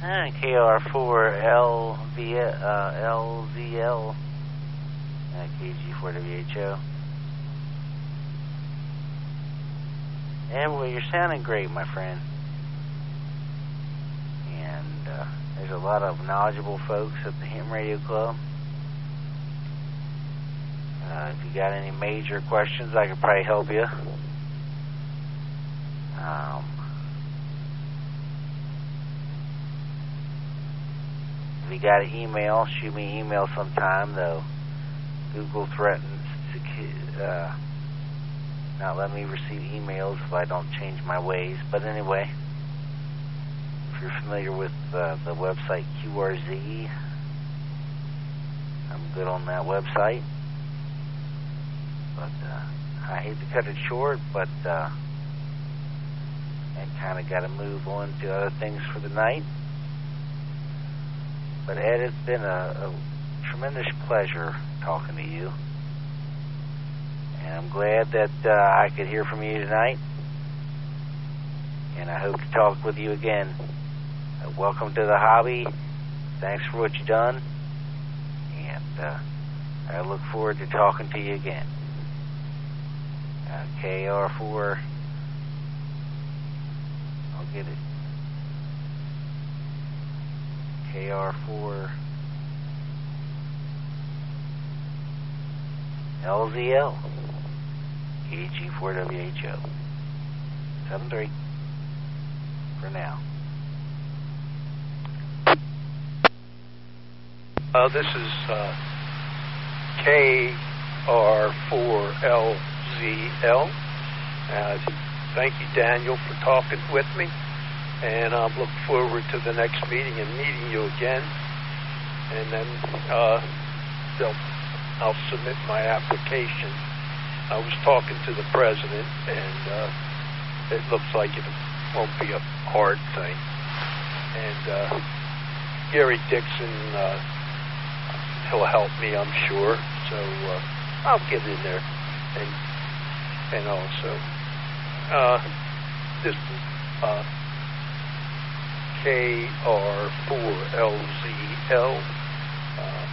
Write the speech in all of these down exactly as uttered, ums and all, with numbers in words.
And K R four L V L uh, K G four W H O. And well, you're sounding great, my friend. And uh, there's a lot of knowledgeable folks at the Ham Radio Club. Uh, if you got any major questions, I could probably help you. Um, if you got an email, shoot me an email sometime, though. Google threatens to uh, not let me receive emails if I don't change my ways. But anyway, if you're familiar with uh, the website Q R Z, I'm good on that website. But uh, I hate to cut it short, but uh, I kind of got to move on to other things for the night. But Ed, it's been a, a tremendous pleasure talking to you. And I'm glad that uh, I could hear from you tonight. And I hope to talk with you again. Uh, welcome to the hobby. Thanks for what you've done. And uh, I look forward to talking to you again. Uh, K R four, I'll get it. K R four L Z L K G four W H O seven three for now. Uh, this is uh, K R four L Z L. Uh, thank you, Daniel, for talking with me. And I'm looking forward to the next meeting and meeting you again. And then uh, I'll submit my application. I was talking to the president, and uh, it looks like it won't be a hard thing. And uh, Gary Dixon, uh, he'll help me, I'm sure. So uh, I'll get in there. And and also, uh, this is uh, K R four L Z L, uh,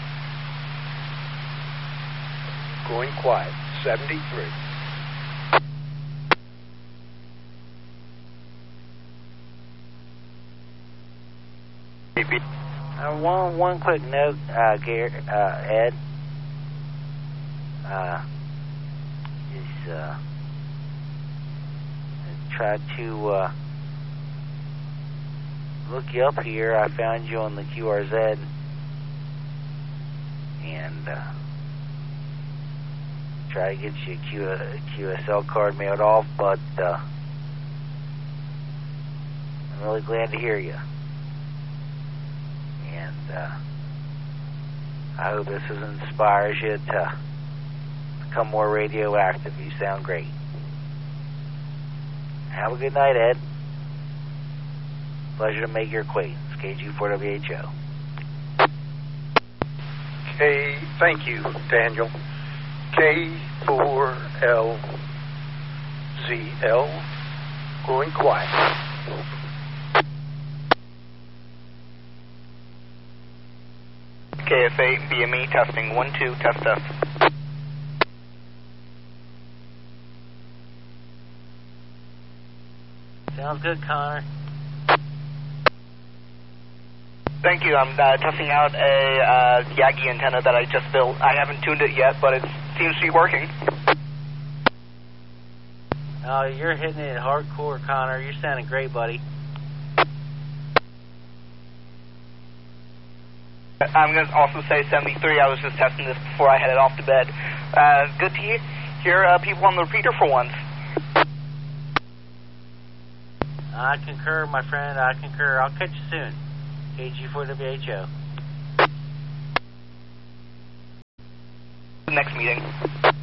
going quiet, seventy-three. Uh, one one quick note, uh, Gary, uh, Ed. Uh, is uh, I tried to uh, look you up here. I found you on the Q R Z, and uh, try to get you a Q, a Q S L card mailed off. But uh, I'm really glad to hear you. And uh, I hope this inspires you to become more radioactive. You sound great. Have a good night, Ed. Pleasure to make your acquaintance. K G four W H O. K, thank you, Daniel. K four L Z L, going quiet. K S A B M E testing one two test test. Sounds good, Connor. Thank you. I'm uh, testing out a uh, Yagi antenna that I just built. I haven't tuned it yet, but it seems to be working. Oh, you're hitting it hardcore, Connor. You're sounding great, buddy. I'm going to also say seventy-three. I was just testing this before I headed off to bed. Uh, good to hear, hear uh, people on the repeater for once. I concur, my friend. I concur. I'll catch you soon. K G four W H O. Next meeting.